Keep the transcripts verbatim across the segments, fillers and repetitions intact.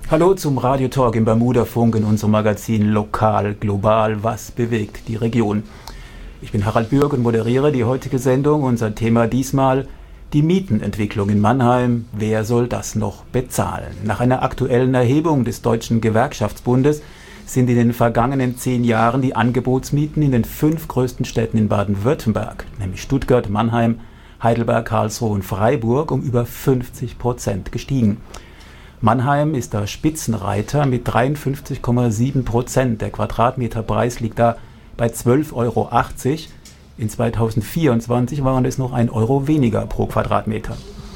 Hallo zum Radio Talk im Bermuda-Funk in unserem Magazin Lokal, Global, was bewegt die Region. Ich bin Harald Bürg und moderiere die heutige Sendung. Unser Thema diesmal die Mietenentwicklung in Mannheim. Wer soll das noch bezahlen? Nach einer aktuellen Erhebung des Deutschen Gewerkschaftsbundes sind in den vergangenen zehn Jahren die Angebotsmieten in den fünf größten Städten in Baden-Württemberg, nämlich Stuttgart, Mannheim, Heidelberg, Karlsruhe und Freiburg, um über fünfzig Prozent gestiegen. Mannheim ist der Spitzenreiter mit dreiundfünfzig Komma sieben Prozent. Der Quadratmeterpreis liegt da bei zwölf Euro achtzig. In zweitausendvierundzwanzig waren es noch ein Euro weniger pro Quadratmeter.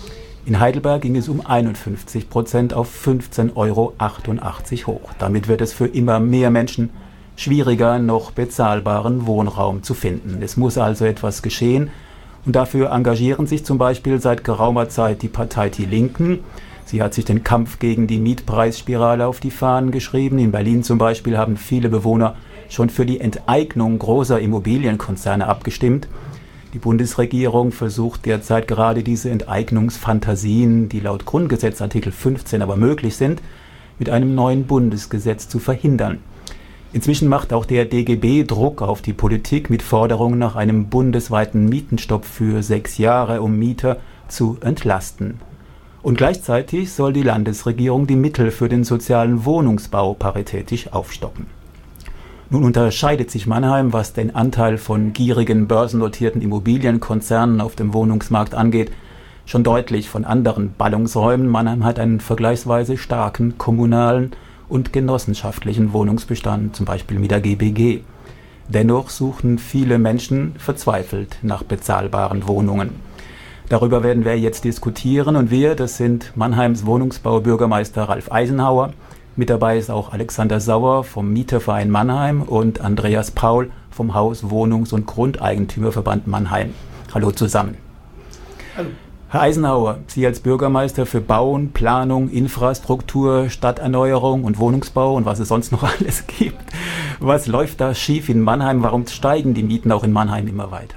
In Heidelberg ging es um einundfünfzig Prozent auf fünfzehn Euro achtundachtzig hoch. Damit wird es für immer mehr Menschen schwieriger, noch bezahlbaren Wohnraum zu finden. Es muss also etwas geschehen. Und dafür engagieren sich zum Beispiel seit geraumer Zeit die Partei Die Linken. Sie hat sich den Kampf gegen die Mietpreisspirale auf die Fahnen geschrieben. In Berlin zum Beispiel haben viele Bewohner schon für die Enteignung großer Immobilienkonzerne abgestimmt. Die Bundesregierung versucht derzeit gerade diese Enteignungsfantasien, die laut Grundgesetz Artikel fünfzehn aber möglich sind, mit einem neuen Bundesgesetz zu verhindern. Inzwischen macht auch der D G B Druck auf die Politik mit Forderungen nach einem bundesweiten Mietenstopp für sechs Jahre, um Mieter zu entlasten. Und gleichzeitig soll die Landesregierung die Mittel für den sozialen Wohnungsbau paritätisch aufstocken. Nun unterscheidet sich Mannheim, was den Anteil von gierigen börsennotierten Immobilienkonzernen auf dem Wohnungsmarkt angeht, schon deutlich von anderen Ballungsräumen. Mannheim hat einen vergleichsweise starken kommunalen und genossenschaftlichen Wohnungsbestand, zum Beispiel mit der G B G. Dennoch suchen viele Menschen verzweifelt nach bezahlbaren Wohnungen. Darüber werden wir jetzt diskutieren und wir, das sind Mannheims Wohnungsbaubürgermeister Ralf Eisenhauer. Mit dabei ist auch Alexander Sauer vom Mieterverein Mannheim und Andreas Paul vom Haus Wohnungs- und Grundeigentümerverband Mannheim. Hallo zusammen. Hallo. Herr Eisenhauer, Sie als Bürgermeister für Bauen, Planung, Infrastruktur, Stadterneuerung und Wohnungsbau und was es sonst noch alles gibt. Was läuft da schief in Mannheim? Warum steigen die Mieten auch in Mannheim immer weiter?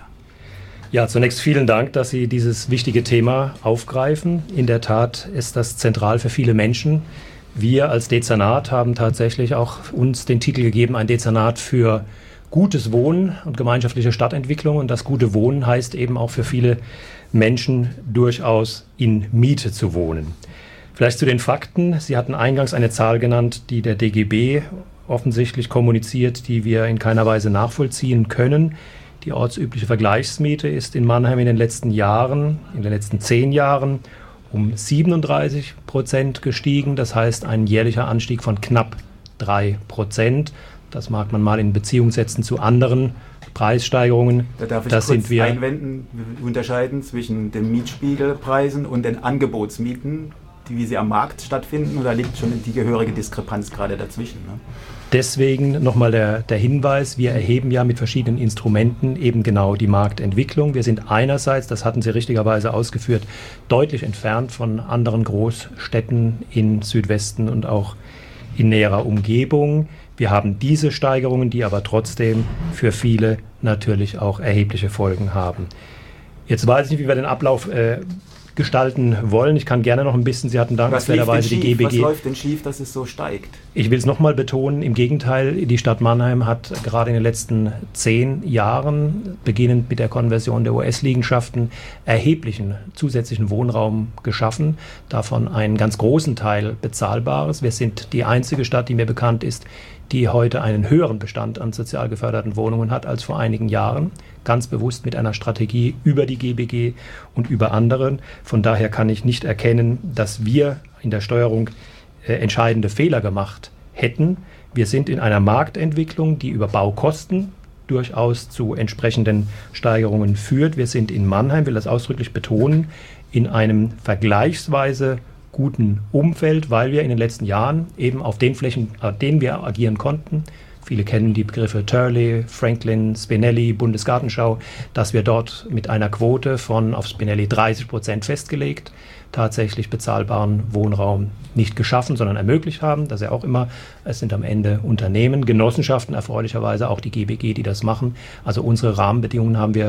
Ja, zunächst vielen Dank, dass Sie dieses wichtige Thema aufgreifen. In der Tat ist das zentral für viele Menschen. Wir als Dezernat haben tatsächlich auch uns den Titel gegeben, ein Dezernat für gutes Wohnen und gemeinschaftliche Stadtentwicklung. Und das gute Wohnen heißt eben auch für viele Menschen durchaus in Miete zu wohnen. Vielleicht zu den Fakten. Sie hatten eingangs eine Zahl genannt, die der D G B offensichtlich kommuniziert, die wir in keiner Weise nachvollziehen können. Die ortsübliche Vergleichsmiete ist in Mannheim in den letzten Jahren, in den letzten zehn Jahren um siebenunddreißig Prozent gestiegen. Das heißt ein jährlicher Anstieg von knapp drei Prozent. Das mag man mal in Beziehung setzen zu anderen Preissteigerungen. Da darf ich das kurz sind wir einwenden, wir unterscheiden zwischen den Mietspiegelpreisen und den Angebotsmieten, die wie sie am Markt stattfinden. Und da liegt schon die gehörige Diskrepanz gerade dazwischen, ne? Deswegen nochmal der, der Hinweis, wir erheben ja mit verschiedenen Instrumenten eben genau die Marktentwicklung. Wir sind einerseits, das hatten Sie richtigerweise ausgeführt, deutlich entfernt von anderen Großstädten in Südwesten und auch in näherer Umgebung. Wir haben diese Steigerungen, die aber trotzdem für viele natürlich auch erhebliche Folgen haben. Jetzt weiß ich nicht, wie wir den Ablauf äh, gestalten wollen. Ich kann gerne noch ein bisschen, Sie hatten dankenswerterweise die G B G. Was läuft denn schief, dass es so steigt? Ich will es nochmal betonen, im Gegenteil, die Stadt Mannheim hat gerade in den letzten zehn Jahren, beginnend mit der Konversion der U S-Liegenschaften, erheblichen zusätzlichen Wohnraum geschaffen, davon einen ganz großen Teil bezahlbares. Wir sind die einzige Stadt, die mir bekannt ist, die heute einen höheren Bestand an sozial geförderten Wohnungen hat als vor einigen Jahren. Ganz bewusst mit einer Strategie über die G B G und über anderen. Von daher kann ich nicht erkennen, dass wir in der Steuerung äh, entscheidende Fehler gemacht hätten. Wir sind in einer Marktentwicklung, die über Baukosten durchaus zu entsprechenden Steigerungen führt. Wir sind in Mannheim, will das ausdrücklich betonen, in einem vergleichsweise guten Umfeld, weil wir in den letzten Jahren eben auf den Flächen, auf denen wir agieren konnten, viele kennen die Begriffe Turley, Franklin, Spinelli, Bundesgartenschau, dass wir dort mit einer Quote von auf Spinelli dreißig Prozent festgelegt, tatsächlich bezahlbaren Wohnraum nicht geschaffen, sondern ermöglicht haben. Das ist ja auch immer, es sind am Ende Unternehmen, Genossenschaften, erfreulicherweise auch die G B G, die das machen. Also unsere Rahmenbedingungen haben wir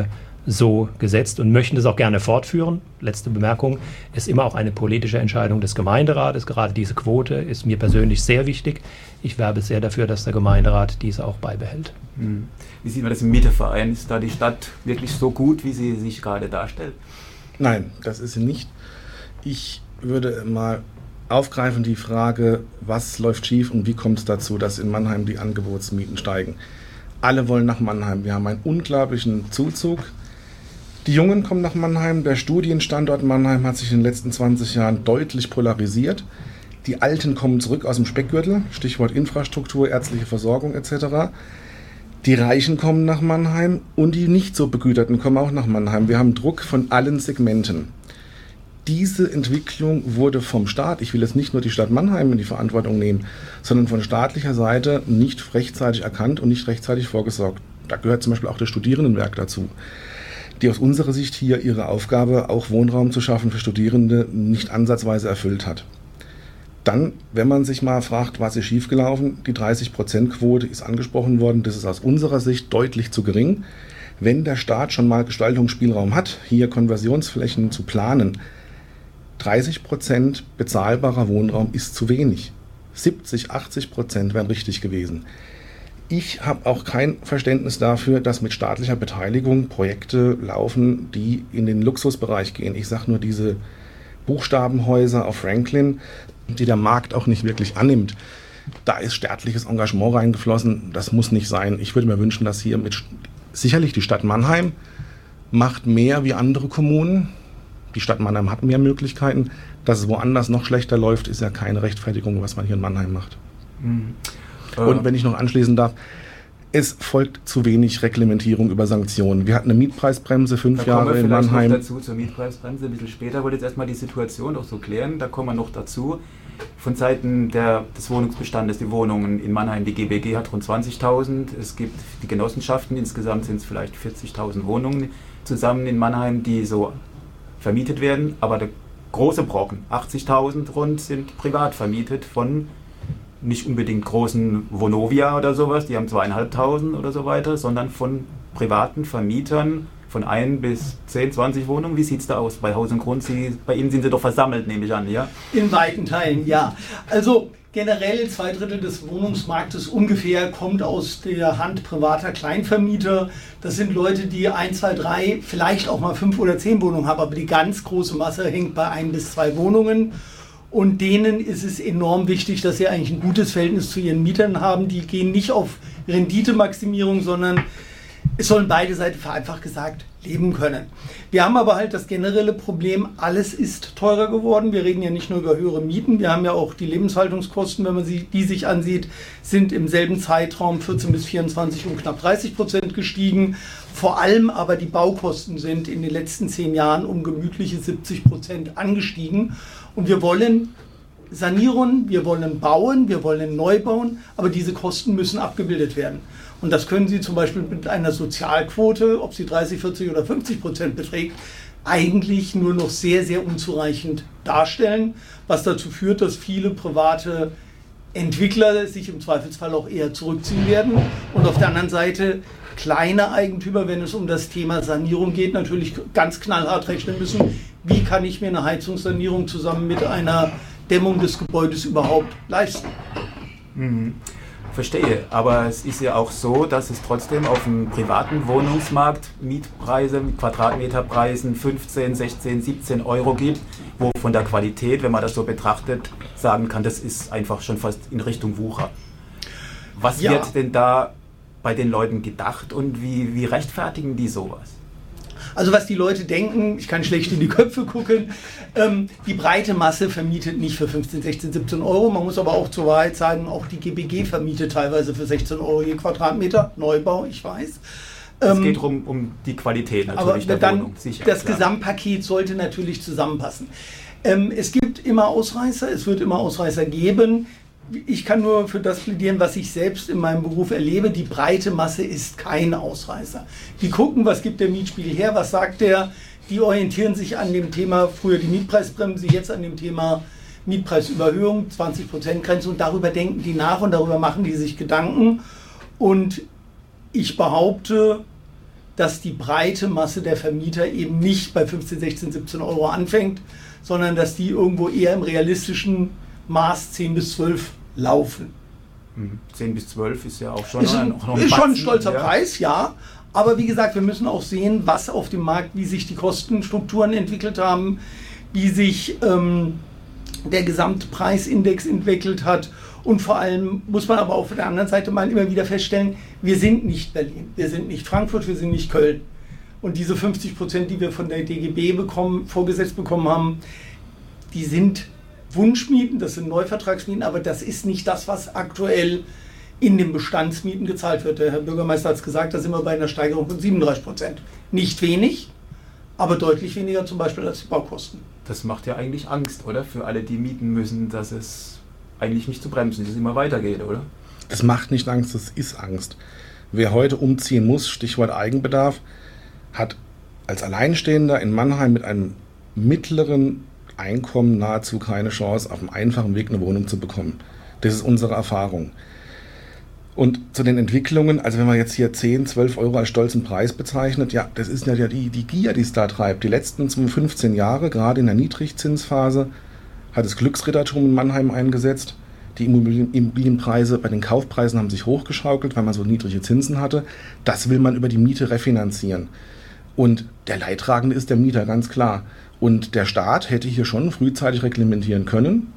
so gesetzt und möchten das auch gerne fortführen. Letzte Bemerkung, ist immer auch eine politische Entscheidung des Gemeinderates. Gerade diese Quote ist mir persönlich sehr wichtig. Ich werbe sehr dafür, dass der Gemeinderat diese auch beibehält. Wie sieht man das im Mieterverein? Ist da die Stadt wirklich so gut, wie sie sich gerade darstellt? Nein, das ist sie nicht. Ich würde mal aufgreifen die Frage, was läuft schief und wie kommt es dazu, dass in Mannheim die Angebotsmieten steigen. Alle wollen nach Mannheim. Wir haben einen unglaublichen Zuzug. Die Jungen kommen nach Mannheim. Der Studienstandort Mannheim hat sich in den letzten zwanzig Jahren deutlich polarisiert. Die Alten kommen zurück aus dem Speckgürtel, Stichwort Infrastruktur, ärztliche Versorgung et cetera. Die Reichen kommen nach Mannheim und die nicht so Begüterten kommen auch nach Mannheim. Wir haben Druck von allen Segmenten. Diese Entwicklung wurde vom Staat, ich will jetzt nicht nur die Stadt Mannheim in die Verantwortung nehmen, sondern von staatlicher Seite nicht rechtzeitig erkannt und nicht rechtzeitig vorgesorgt. Da gehört zum Beispiel auch das Studierendenwerk dazu, die aus unserer Sicht hier ihre Aufgabe, auch Wohnraum zu schaffen für Studierende, nicht ansatzweise erfüllt hat. Dann, wenn man sich mal fragt, was ist schiefgelaufen, die dreißig Prozent Quote ist angesprochen worden, das ist aus unserer Sicht deutlich zu gering. Wenn der Staat schon mal Gestaltungsspielraum hat, hier Konversionsflächen zu planen, dreißig Prozent bezahlbarer Wohnraum ist zu wenig. siebzig, achtzig Prozent wären richtig gewesen. Ich habe auch kein Verständnis dafür, dass mit staatlicher Beteiligung Projekte laufen, die in den Luxusbereich gehen. Ich sage nur diese Buchstabenhäuser auf Franklin, die der Markt auch nicht wirklich annimmt. Da ist staatliches Engagement reingeflossen. Das muss nicht sein. Ich würde mir wünschen, dass hier mit sicherlich die Stadt Mannheim macht mehr wie andere Kommunen. Die Stadt Mannheim hat mehr Möglichkeiten. Dass es woanders noch schlechter läuft, ist ja keine Rechtfertigung, was man hier in Mannheim macht. Mhm. Äh. Und wenn ich noch anschließen darf, es folgt zu wenig Reglementierung über Sanktionen. Wir hatten eine Mietpreisbremse fünf da Jahre in Mannheim. Da kommen wir vielleicht noch dazu zur Mietpreisbremse ein bisschen später. Ich wollte jetzt erstmal die Situation noch so klären. Da kommen wir noch dazu. Von Seiten der, des Wohnungsbestandes, die Wohnungen in Mannheim, die G B G hat rund zwanzigtausend. Es gibt die Genossenschaften, insgesamt sind es vielleicht vierzigtausend Wohnungen zusammen in Mannheim, die so vermietet werden, aber der große Brocken, achtzigtausend rund, sind privat vermietet von nicht unbedingt großen Vonovia oder sowas, die haben zweieinhalbtausend oder so weiter, sondern von privaten Vermietern von ein bis zehn, zwanzig Wohnungen. Wie sieht es da aus bei Haus und Grund? Sie, bei Ihnen sind sie doch versammelt, nehme ich an, ja? In weiten Teilen, ja. Also generell zwei Drittel des Wohnungsmarktes ungefähr kommt aus der Hand privater Kleinvermieter. Das sind Leute, die ein, zwei, drei, vielleicht auch mal fünf oder zehn Wohnungen haben, aber die ganz große Masse hängt bei ein bis zwei Wohnungen. Und denen ist es enorm wichtig, dass sie eigentlich ein gutes Verhältnis zu ihren Mietern haben. Die gehen nicht auf Renditemaximierung, sondern es sollen beide Seiten vereinfacht gesagt leben können. Wir haben aber halt das generelle Problem, alles ist teurer geworden. Wir reden ja nicht nur über höhere Mieten, wir haben ja auch die Lebenshaltungskosten, wenn man sie, die sich ansieht, sind im selben Zeitraum vierzehn bis vierundzwanzig um knapp dreißig Prozent gestiegen. Vor allem aber die Baukosten sind in den letzten zehn Jahren um gemütliche siebzig Prozent angestiegen. Und wir wollen sanieren, wir wollen bauen, wir wollen neu bauen, aber diese Kosten müssen abgebildet werden. Und das können Sie zum Beispiel mit einer Sozialquote, ob sie dreißig, vierzig oder fünfzig Prozent beträgt, eigentlich nur noch sehr, sehr unzureichend darstellen, was dazu führt, dass viele private Entwickler sich im Zweifelsfall auch eher zurückziehen werden. Und auf der anderen Seite kleine Eigentümer, wenn es um das Thema Sanierung geht, natürlich ganz knallhart rechnen müssen, wie kann ich mir eine Heizungssanierung zusammen mit einer Dämmung des Gebäudes überhaupt leisten. Mhm. Verstehe, aber es ist ja auch so, dass es trotzdem auf dem privaten Wohnungsmarkt Mietpreise mit Quadratmeterpreisen fünfzehn, sechzehn, siebzehn Euro gibt, wo von der Qualität, wenn man das so betrachtet, sagen kann, das ist einfach schon fast in Richtung Wucher. Was ja. wird denn da bei den Leuten gedacht und wie, wie rechtfertigen die sowas? Also was die Leute denken, ich kann schlecht in die Köpfe gucken, ähm, die breite Masse vermietet nicht für fünfzehn, sechzehn, siebzehn Euro. Man muss aber auch zur Wahrheit sagen, auch die G B G vermietet teilweise für sechzehn Euro je Quadratmeter. Neubau, ich weiß. Es ähm, geht um, um die Qualität natürlich aber der dann Wohnung. Sicher, das klar. Gesamtpaket sollte natürlich zusammenpassen. Ähm, es gibt immer Ausreißer, es wird immer Ausreißer geben. Ich kann nur für das plädieren, was ich selbst in meinem Beruf erlebe. Die breite Masse ist kein Ausreißer. Die gucken, was gibt der Mietspiegel her, was sagt der. Die orientieren sich an dem Thema, früher die Mietpreisbremse, jetzt an dem Thema Mietpreisüberhöhung, zwanzig Prozent Grenze. Und darüber denken die nach und darüber machen die sich Gedanken. Und ich behaupte, dass die breite Masse der Vermieter eben nicht bei fünfzehn, sechzehn, siebzehn Euro anfängt, sondern dass die irgendwo eher im realistischen Maß zehn bis zwölf laufen. zehn bis zwölf ist ja auch schon, ist ein, noch ein, ist Batzen, schon ein stolzer ja. Preis, ja. Aber wie gesagt, wir müssen auch sehen, was auf dem Markt, wie sich die Kostenstrukturen entwickelt haben, wie sich ähm, der Gesamtpreisindex entwickelt hat. Und vor allem muss man aber auch von der anderen Seite mal immer wieder feststellen, wir sind nicht Berlin, wir sind nicht Frankfurt, wir sind nicht Köln. Und diese fünfzig Prozent, die wir von der D G B bekommen, vorgesetzt bekommen haben, die sind Wunschmieten, das sind Neuvertragsmieten, aber das ist nicht das, was aktuell in den Bestandsmieten gezahlt wird. Der Herr Bürgermeister hat es gesagt, da sind wir bei einer Steigerung von siebenunddreißig Prozent. Nicht wenig, aber deutlich weniger zum Beispiel als die Baukosten. Das macht ja eigentlich Angst, oder? Für alle, die mieten müssen, dass es eigentlich nicht zu bremsen, dass es immer weitergeht, oder? Es macht nicht Angst, es ist Angst. Wer heute umziehen muss, Stichwort Eigenbedarf, hat als Alleinstehender in Mannheim mit einem mittleren Einkommen nahezu keine Chance, auf einem einfachen Weg eine Wohnung zu bekommen. Das ist unsere Erfahrung. Und zu den Entwicklungen, also wenn man jetzt hier zehn, zwölf Euro als stolzen Preis bezeichnet, ja, das ist ja die, die Gier, die es da treibt. Die letzten fünfzehn Jahre, gerade in der Niedrigzinsphase, hat das Glücksrittertum in Mannheim eingesetzt. Die Immobilienpreise bei den Kaufpreisen haben sich hochgeschaukelt, weil man so niedrige Zinsen hatte. Das will man über die Miete refinanzieren. Und der Leidtragende ist der Mieter, ganz klar. Und der Staat hätte hier schon frühzeitig reglementieren können.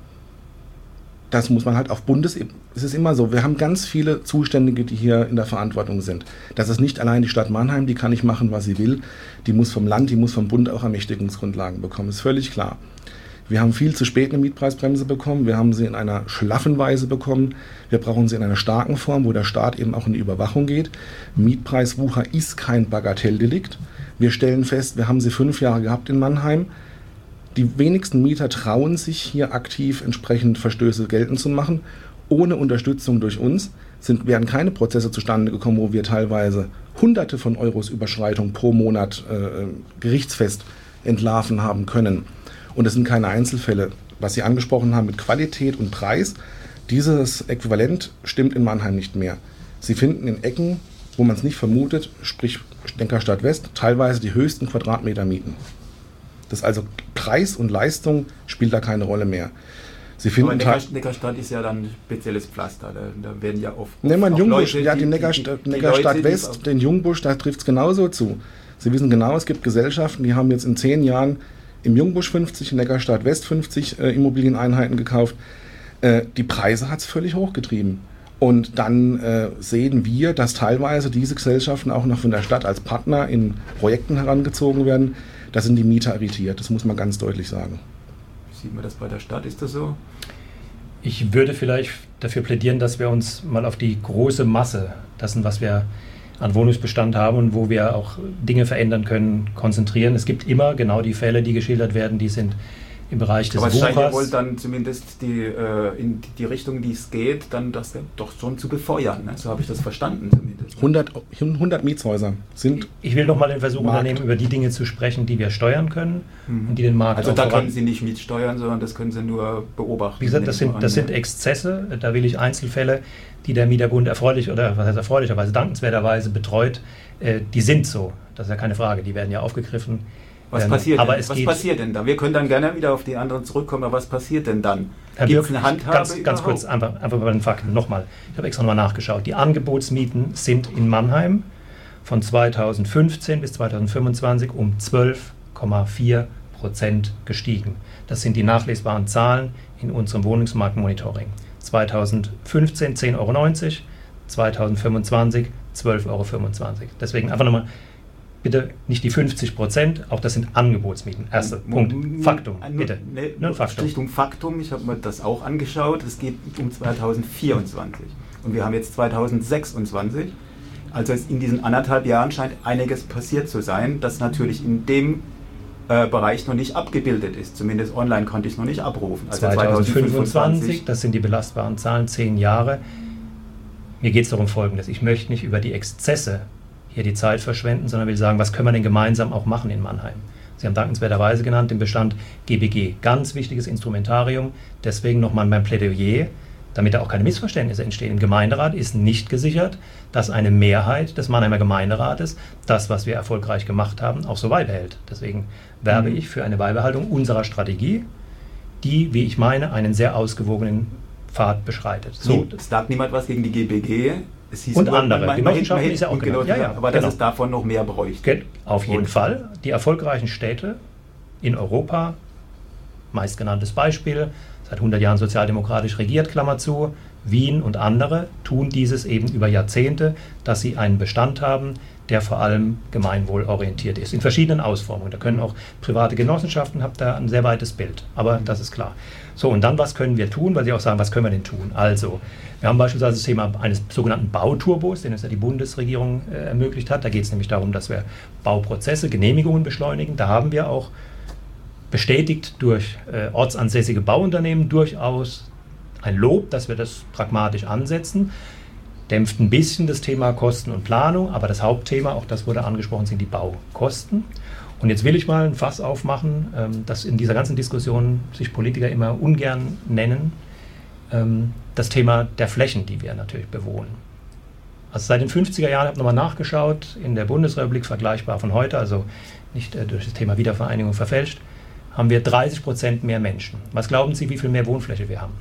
Das muss man halt auf Bundesebene. Es ist immer so, wir haben ganz viele Zuständige, die hier in der Verantwortung sind. Das ist nicht allein die Stadt Mannheim, die kann nicht machen, was sie will. Die muss vom Land, die muss vom Bund auch Ermächtigungsgrundlagen bekommen, ist völlig klar. Wir haben viel zu spät eine Mietpreisbremse bekommen, wir haben sie in einer schlaffen Weise bekommen, wir brauchen sie in einer starken Form, wo der Staat eben auch in die Überwachung geht. Mietpreiswucher ist kein Bagatelldelikt. Wir stellen fest, wir haben sie fünf Jahre gehabt in Mannheim. Die wenigsten Mieter trauen sich hier aktiv entsprechend Verstöße geltend zu machen. Ohne Unterstützung durch uns sind, wären keine Prozesse zustande gekommen, wo wir teilweise Hunderte von Euros Überschreitung pro Monat äh, gerichtsfest entlarven haben können. Und es sind keine Einzelfälle. Was Sie angesprochen haben mit Qualität und Preis, dieses Äquivalent stimmt in Mannheim nicht mehr. Sie finden in Ecken, wo man es nicht vermutet, sprich Neckarstadt West, teilweise die höchsten Quadratmetermieten. Das also Preis und Leistung spielt da keine Rolle mehr. Sie finden Aber Neckar, Neckarstadt ist ja dann ein spezielles Pflaster. Da, da werden ja oft. Nehmen wir Jungbusch, Leute, ja, die, die Neckarstadt, die, die Neckarstadt Leute, West, den Jungbusch, da trifft es genauso zu. Sie wissen genau, es gibt Gesellschaften, die haben jetzt in zehn Jahren im Jungbusch fünfzig, in Neckarstadt West fünfzig äh, Immobilieneinheiten gekauft. Äh, die Preise hat es völlig hochgetrieben. Und dann äh, sehen wir, dass teilweise diese Gesellschaften auch noch von der Stadt als Partner in Projekten herangezogen werden. Da sind die Mieter irritiert, das muss man ganz deutlich sagen. Sieht man das bei der Stadt, ist das so? Ich würde vielleicht dafür plädieren, dass wir uns mal auf die große Masse, dessen, was wir an Wohnungsbestand haben und wo wir auch Dinge verändern können, konzentrieren. Es gibt immer genau die Fälle, die geschildert werden, die sind im Bereich des Aber es scheint ja Wuchers. wohl dann zumindest die, äh, in die Richtung, in die es geht, dann das doch schon zu befeuern. Ne? So habe ich das verstanden zumindest. hundert, hundert Mietshäuser sind. Ich will noch mal den Versuch Markt. unternehmen, über die Dinge zu sprechen, die wir steuern können Mhm. und die den Markt Also auch da voran- können Sie nicht mitsteuern, sondern das können Sie nur beobachten. Wie gesagt, das sind, das sind Exzesse, da will ich Einzelfälle, die der Mieterbund erfreulich oder was heißt erfreulicherweise, dankenswerterweise betreut, äh, die sind so. Das ist ja keine Frage, die werden ja aufgegriffen. Was, Ähm, passiert, aber denn? es was geht- passiert denn da? Wir können dann gerne wieder auf die anderen zurückkommen, aber was passiert denn dann? Herr Gibt es Bürg, eine Handhabe ganz, ganz überhaupt? kurz, einfach, einfach bei den Fakten nochmal. Ich habe extra nochmal nachgeschaut. Die Angebotsmieten sind in Mannheim von zweitausendfünfzehn bis zweitausendfünfundzwanzig um zwölf Komma vier Prozent gestiegen. Das sind die nachlesbaren Zahlen in unserem Wohnungsmarktmonitoring. zweitausendfünfzehn zehn Euro neunzig, zweitausendfünfundzwanzig zwölf Euro fünfundzwanzig. Deswegen einfach nochmal, bitte nicht die fünfzig Prozent, auch das sind Angebotsmieten. Erster Punkt. Faktum, bitte. Ne, Nur ein Faktum. Richtung Faktum, ich habe mir das auch angeschaut, es geht um zweitausendvierundzwanzig und wir haben jetzt zweitausendsechsundzwanzig. Also in diesen anderthalb Jahren scheint einiges passiert zu sein, das natürlich in dem äh, Bereich noch nicht abgebildet ist. Zumindest online konnte ich es noch nicht abrufen. Also zweitausendfünfundzwanzig, das sind die belastbaren Zahlen, zehn Jahre. Mir geht es darum Folgendes. Ich möchte nicht über die Exzesse hier die Zeit verschwenden, sondern will sagen, was können wir denn gemeinsam auch machen in Mannheim? Sie haben dankenswerterweise genannt den Bestand G B G. Ganz wichtiges Instrumentarium. Deswegen nochmal mein Plädoyer. damit da auch keine Missverständnisse entstehen. Im Gemeinderat ist nicht gesichert, dass eine Mehrheit des Mannheimer Gemeinderates das, was wir erfolgreich gemacht haben, auch so beibehält. Deswegen werbe mhm. ich für eine Beibehaltung unserer Strategie, die, wie ich meine, einen sehr ausgewogenen Pfad beschreitet. So, es sagt niemand was gegen die G B G. Es hieß und nur, andere. Man, Genossenschaften ist ja auch genannt. Ja, ja, aber genau. Dass es davon noch mehr bräuchte. Auf jeden und. Fall. Die erfolgreichen Städte in Europa, meistgenanntes Beispiel, seit hundert Jahren sozialdemokratisch regiert, Klammer zu, Wien und andere, tun dieses eben über Jahrzehnte, dass sie einen Bestand haben, der vor allem gemeinwohlorientiert ist, in verschiedenen Ausformungen. Da können auch private Genossenschaften, habt da ein sehr weites Bild, aber mhm. das ist klar. So, und dann, was können wir tun? Weil Sie auch sagen, was können wir denn tun? Also, wir haben beispielsweise das Thema eines sogenannten Bauturbos, den es ja die Bundesregierung äh, ermöglicht hat. Da geht es nämlich darum, dass wir Bauprozesse, Genehmigungen beschleunigen. Da haben wir auch bestätigt durch äh, ortsansässige Bauunternehmen durchaus ein Lob, dass wir das pragmatisch ansetzen. Dämpft ein bisschen das Thema Kosten und Planung, aber das Hauptthema, auch das wurde angesprochen, sind die Baukosten. Und jetzt will ich mal ein Fass aufmachen, ähm, das in dieser ganzen Diskussion sich Politiker immer ungern nennen, ähm, das Thema der Flächen, die wir natürlich bewohnen. Also seit den fünfziger Jahren, ich habe nochmal nachgeschaut, in der Bundesrepublik vergleichbar von heute, also nicht äh, durch das Thema Wiedervereinigung verfälscht, haben wir dreißig Prozent mehr Menschen. Was glauben Sie, wie viel mehr Wohnfläche wir haben?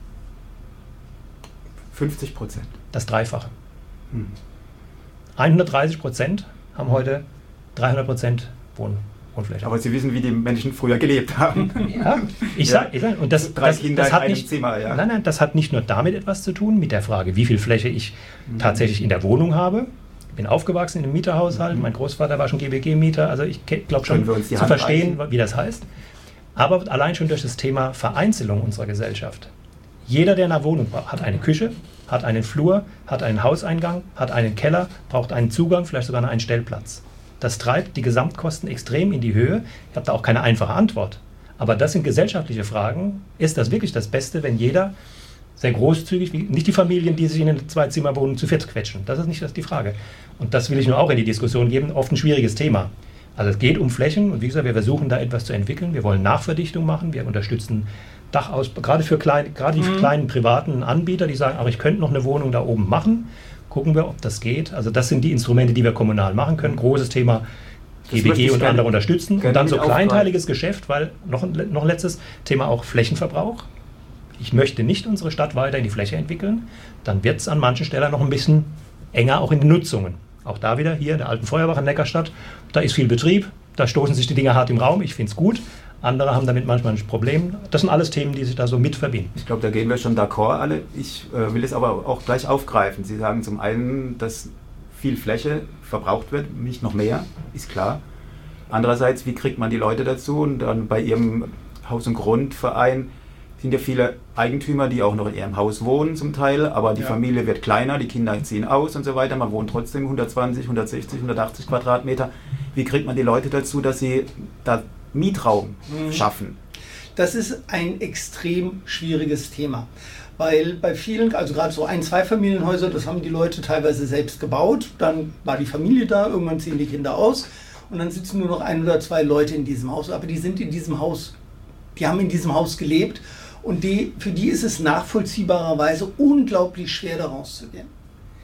fünfzig Prozent. Das Dreifache. Hm. hundertdreißig Prozent haben heute dreihundert Prozent Wohn, Wohnfläche. Aber Sie wissen, wie die Menschen früher gelebt haben. Ja, ich ja. sage, sag, und das, Drei das, Kinder das hat in nicht, einem Zimmer, ja. Nein, nein, das hat nicht nur damit etwas zu tun, mit der Frage, wie viel Fläche ich mhm. tatsächlich in der Wohnung habe. Ich bin aufgewachsen in einem Mieterhaushalt, mhm. mein Großvater war schon G B G-Mieter, also ich glaube schon zu Hand verstehen, reichen? Wie das heißt. Aber allein schon durch das Thema Vereinzelung unserer Gesellschaft. Jeder, der eine Wohnung braucht, hat eine Küche, hat einen Flur, hat einen Hauseingang, hat einen Keller, braucht einen Zugang, vielleicht sogar einen Stellplatz. Das treibt die Gesamtkosten extrem in die Höhe. Ich habe da auch keine einfache Antwort. Aber das sind gesellschaftliche Fragen. Ist das wirklich das Beste, wenn jeder sehr großzügig, nicht die Familien, die sich in eine Zwei-Zimmer-Wohnung zu viert quetschen? Das ist nicht das die Frage. Und das will ich nur auch in die Diskussion geben. Oft ein schwieriges Thema. Also es geht um Flächen und wie gesagt, wir versuchen da etwas zu entwickeln. Wir wollen Nachverdichtung machen. Wir unterstützen Dachaus, gerade für klein, gerade die mhm. kleinen privaten Anbieter, die sagen, aber ich könnte noch eine Wohnung da oben machen. Gucken wir, ob das geht. Also das sind die Instrumente, die wir kommunal machen können. Großes Thema G B G und andere unterstützen. Und dann so kleinteiliges Geschäft, weil noch, noch letztes Thema auch Flächenverbrauch. Ich möchte nicht unsere Stadt weiter in die Fläche entwickeln. Dann wird es an manchen Stellen noch ein bisschen enger auch in den Nutzungen. Auch da wieder hier in der alten Feuerbach in Neckarstadt. Da ist viel Betrieb. Da stoßen sich die Dinge hart im Raum. Ich finde es gut. Andere haben damit manchmal ein Problem. Das sind alles Themen, die sich da so mit verbinden. Ich glaube, da gehen wir schon d'accord alle. Ich äh, will es aber auch gleich aufgreifen. Sie sagen zum einen, dass viel Fläche verbraucht wird, nicht noch mehr, ist klar. Andererseits, wie kriegt man die Leute dazu? Und dann bei Ihrem Haus- und Grundverein sind ja viele Eigentümer, die auch noch in ihrem Haus wohnen zum Teil, aber die ja. Familie wird kleiner, die Kinder ziehen aus und so weiter. Man wohnt trotzdem hundertzwanzig, hundertsechzig, hundertachtzig Quadratmeter. Wie kriegt man die Leute dazu, dass sie da Mietraum mhm. schaffen? Das ist ein extrem schwieriges Thema, weil bei vielen, also gerade so ein-, Zweifamilienhäuser, das haben die Leute teilweise selbst gebaut, dann war die Familie da, irgendwann ziehen die Kinder aus und dann sitzen nur noch ein oder zwei Leute in diesem Haus, aber die sind in diesem Haus, die haben in diesem Haus gelebt und die, für die ist es nachvollziehbarerweise unglaublich schwer, da rauszugehen.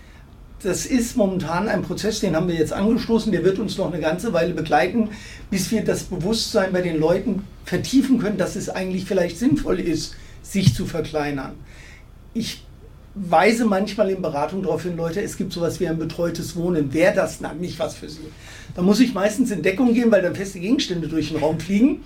Das ist momentan ein Prozess, den haben wir jetzt angestoßen, der wird uns noch eine ganze Weile begleiten, bis wir das Bewusstsein bei den Leuten vertiefen können, dass es eigentlich vielleicht sinnvoll ist, sich zu verkleinern. Ich weise manchmal in Beratung darauf hin, Leute, es gibt sowas wie ein betreutes Wohnen, wäre das dann nicht was für Sie? Da muss ich meistens in Deckung gehen, weil dann feste Gegenstände durch den Raum fliegen.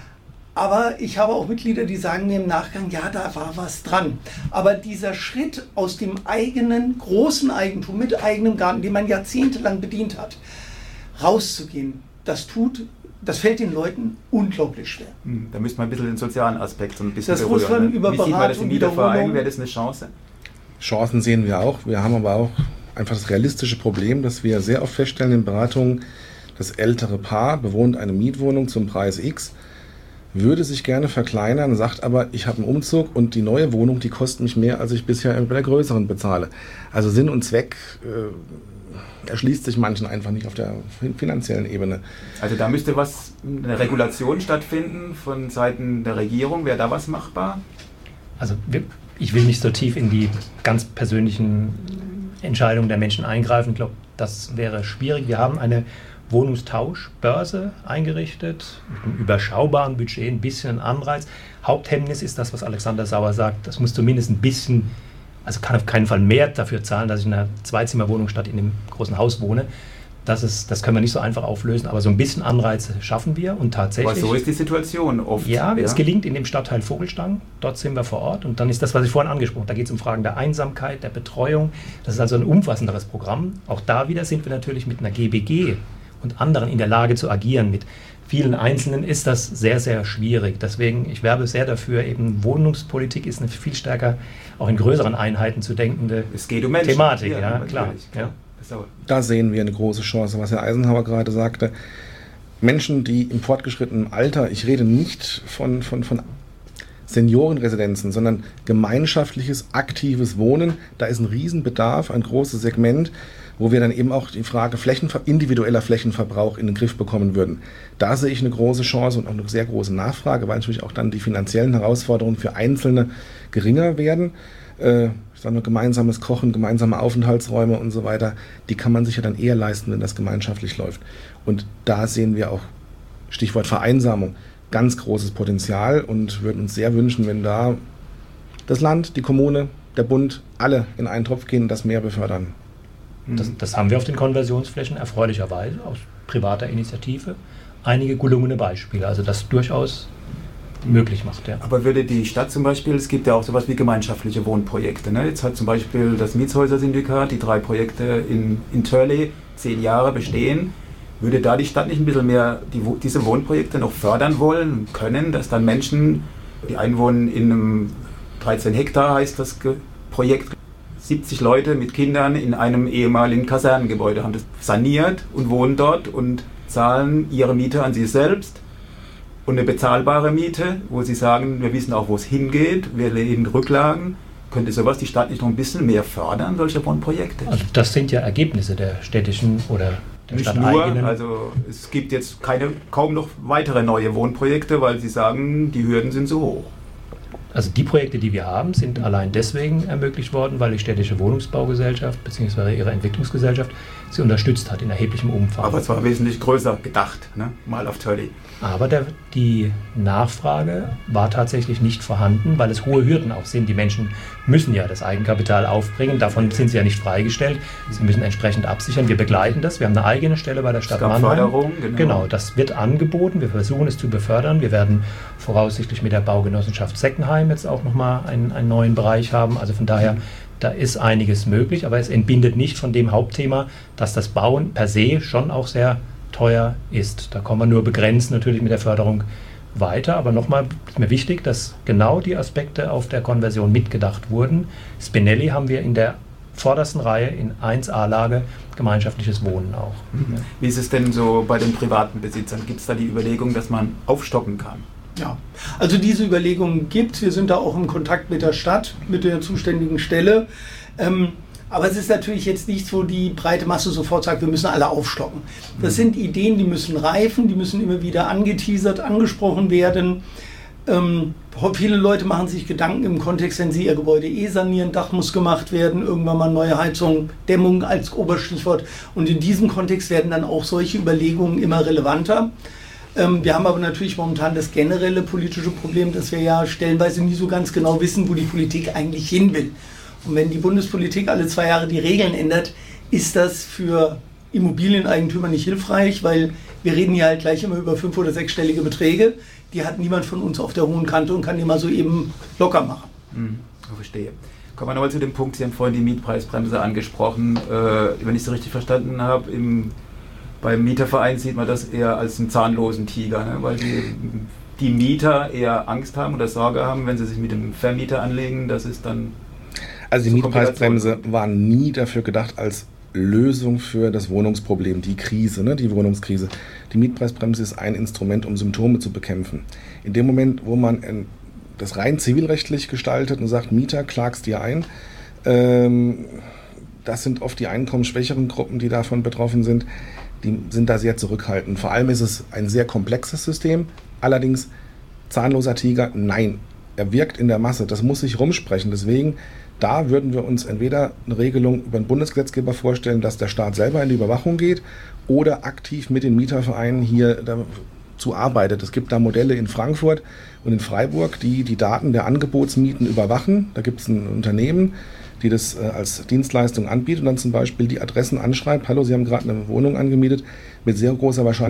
Aber ich habe auch Mitglieder, die sagen mir im Nachgang, ja, da war was dran. Aber dieser Schritt aus dem eigenen, großen Eigentum mit eigenem Garten, den man jahrzehntelang bedient hat, rauszugehen, das tut, das fällt den Leuten unglaublich schwer. Hm, da müsste man ein bisschen den sozialen Aspekt so ein bisschen das berühren. Ne? Über Wie sieht man das im Wiederverein? Wäre das eine Chance? Chancen sehen wir auch. Wir haben aber auch einfach das realistische Problem, dass wir sehr oft feststellen in Beratungen, das ältere Paar bewohnt eine Mietwohnung zum Preis X, würde sich gerne verkleinern, sagt aber, ich habe einen Umzug und die neue Wohnung, die kostet mich mehr, als ich bisher bei der größeren bezahle. Also Sinn und Zweck äh, erschließt sich manchen einfach nicht auf der finanziellen Ebene. Also da müsste was, eine Regulation stattfinden von Seiten der Regierung. Wäre da was machbar? Also wir, ich will nicht so tief in die ganz persönlichen Entscheidungen der Menschen eingreifen. Ich glaube, das wäre schwierig. Wir haben eine Wohnungstauschbörse eingerichtet, mit einem überschaubaren Budget, ein bisschen Anreiz. Haupthemmnis ist das, was Alexander Sauer sagt, das muss zumindest ein bisschen, also kann auf keinen Fall mehr dafür zahlen, dass ich in einer Zweizimmerwohnung statt in einem großen Haus wohne. Das, ist, das können wir nicht so einfach auflösen, aber so ein bisschen Anreize schaffen wir und tatsächlich... Aber so ist die Situation oft. Ja, ja, es gelingt in dem Stadtteil Vogelstang, dort sind wir vor Ort und dann ist das, was ich vorhin angesprochen habe, da geht es um Fragen der Einsamkeit, der Betreuung, das ist also ein umfassenderes Programm. Auch da wieder sind wir natürlich mit einer G B G und anderen in der Lage zu agieren. Mit vielen Einzelnen ist das sehr, sehr schwierig. Deswegen, ich werbe sehr dafür, eben Wohnungspolitik ist eine viel stärker, auch in größeren Einheiten zu denkende es geht um Menschen. Thematik. Ja, ja klar. Ja. Da sehen wir eine große Chance, was Herr Eisenhower gerade sagte. Menschen, die im fortgeschrittenen Alter, ich rede nicht von, von, von Seniorenresidenzen, sondern gemeinschaftliches, aktives Wohnen, da ist ein Riesenbedarf, ein großes Segment, wo wir dann eben auch die Frage Flächenver- individueller Flächenverbrauch in den Griff bekommen würden. Da sehe ich eine große Chance und auch eine sehr große Nachfrage, weil natürlich auch dann die finanziellen Herausforderungen für Einzelne geringer werden. Äh, ich sage nur gemeinsames Kochen, gemeinsame Aufenthaltsräume und so weiter, die kann man sich ja dann eher leisten, wenn das gemeinschaftlich läuft. Und da sehen wir auch, Stichwort Vereinsamung, ganz großes Potenzial und würden uns sehr wünschen, wenn da das Land, die Kommune, der Bund, alle in einen Topf gehen und das mehr befördern. Das, das haben wir auf den Konversionsflächen erfreulicherweise aus privater Initiative. Einige gelungene Beispiele, also das durchaus möglich macht. Ja. Aber würde die Stadt zum Beispiel, es gibt ja auch sowas wie gemeinschaftliche Wohnprojekte. Ne? Jetzt hat zum Beispiel das Mietshäuser-Syndikat die drei Projekte in, in Törle zehn Jahre bestehen. Würde da die Stadt nicht ein bisschen mehr die, diese Wohnprojekte noch fördern wollen und können, dass dann Menschen, die einwohnen in einem dreizehn Hektar heißt das Projekt, siebzig Leute mit Kindern in einem ehemaligen Kasernengebäude haben das saniert und wohnen dort und zahlen ihre Miete an sich selbst und eine bezahlbare Miete, wo sie sagen, wir wissen auch, wo es hingeht, wir legen Rücklagen. Könnte sowas die Stadt nicht noch ein bisschen mehr fördern, solche Wohnprojekte? Also das sind ja Ergebnisse der städtischen oder der nicht stadteigenen. Nur, also es gibt jetzt keine, kaum noch weitere neue Wohnprojekte, weil sie sagen, die Hürden sind so hoch. Also die Projekte, die wir haben, sind allein deswegen ermöglicht worden, weil die städtische Wohnungsbaugesellschaft bzw. ihre Entwicklungsgesellschaft sie unterstützt hat in erheblichem Umfang. Aber es war wesentlich größer gedacht, ne? Mal auf Törle. Aber der, die Nachfrage war tatsächlich nicht vorhanden, weil es hohe Hürden auch sind. Die Menschen müssen ja das Eigenkapital aufbringen, davon sind sie ja nicht freigestellt. Sie müssen entsprechend absichern. Wir begleiten das. Wir haben eine eigene Stelle bei der Stadt Mannheim. Förderung, genau. Genau, das wird angeboten. Wir versuchen es zu befördern. Wir werden voraussichtlich mit der Baugenossenschaft Seckenheim jetzt auch nochmal einen, einen neuen Bereich haben. Also von daher, da ist einiges möglich, aber es entbindet nicht von dem Hauptthema, dass das Bauen per se schon auch sehr teuer ist. Da kommen wir nur begrenzt natürlich mit der Förderung weiter. Aber nochmal ist mir wichtig, dass genau die Aspekte auf der Konversion mitgedacht wurden. Spinelli haben wir in der vordersten Reihe in eins A-Lage gemeinschaftliches Wohnen auch. Mhm. Wie ist es denn so bei den privaten Besitzern? Gibt es da die Überlegung, dass man aufstocken kann? Ja, also diese Überlegungen gibt es. Wir sind da auch in Kontakt mit der Stadt, mit der zuständigen Stelle. Ähm, aber es ist natürlich jetzt nichts, wo die breite Masse sofort sagt, wir müssen alle aufstocken. Das sind Ideen, die müssen reifen, die müssen immer wieder angeteasert, angesprochen werden. Ähm, viele Leute machen sich Gedanken im Kontext, wenn sie ihr Gebäude eh sanieren, Dach muss gemacht werden, irgendwann mal neue Heizung, Dämmung als Oberstichwort. Und in diesem Kontext werden dann auch solche Überlegungen immer relevanter. Ähm, wir haben aber natürlich momentan das generelle politische Problem, dass wir ja stellenweise nie so ganz genau wissen, wo die Politik eigentlich hin will. Und wenn die Bundespolitik alle zwei Jahre die Regeln ändert, ist das für Immobilieneigentümer nicht hilfreich, weil wir reden hier halt gleich immer über fünf- oder sechsstellige Beträge. Die hat niemand von uns auf der hohen Kante und kann die mal so eben locker machen. Hm, ich verstehe. Kommen wir nochmal zu dem Punkt, Sie haben vorhin die Mietpreisbremse angesprochen. Äh, wenn ich es richtig verstanden habe, im, beim Mieterverein sieht man das eher als einen zahnlosen Tiger, ne? Weil die, die Mieter eher Angst haben oder Sorge haben, wenn sie sich mit dem Vermieter anlegen, dass es dann... Also die Mietpreisbremse war nie dafür gedacht als Lösung für das Wohnungsproblem, die Krise, ne, die Wohnungskrise. Die Mietpreisbremse ist ein Instrument, um Symptome zu bekämpfen. In dem Moment, wo man äh, das rein zivilrechtlich gestaltet und sagt, Mieter, klagst dir ein, ähm, das sind oft die einkommensschwächeren Gruppen, die davon betroffen sind, die sind da sehr zurückhaltend. Vor allem ist es ein sehr komplexes System, allerdings zahnloser Tiger, nein. er wirkt in der Masse. Das muss sich rumsprechen. Deswegen, da würden wir uns entweder eine Regelung über den Bundesgesetzgeber vorstellen, dass der Staat selber in die Überwachung geht oder aktiv mit den Mietervereinen hier dazu arbeitet. Es gibt da Modelle in Frankfurt und in Freiburg, die die Daten der Angebotsmieten überwachen. Da gibt es ein Unternehmen, die das äh, als Dienstleistung anbietet und dann zum Beispiel die Adressen anschreibt. Hallo, Sie haben gerade eine Wohnung angemietet. Mit sehr großer Wahrscheinlichkeit